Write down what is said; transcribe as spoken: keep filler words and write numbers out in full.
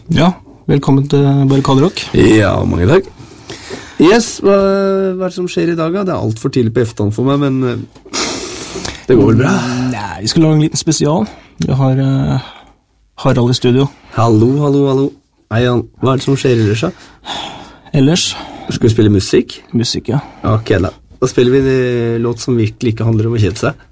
Ja, velkommen til Barrikaderock. Ja, mange takk. Yes, hva, hva er det som skjer i dag? Da? Det er alt for tidlig på eftan for meg, men det går vel bra. Nei, vi skal lage en liten spesial. Vi har uh, Harald i studio. Hallo, hallo, hallo. Hei, Jan. Hva er det som skjer ellers, da? Ellers? Skal vi spille musikk? Musikk, ja. Ok, da. Da spiller vi en låt som virkelig ikke handler om å kjede seg.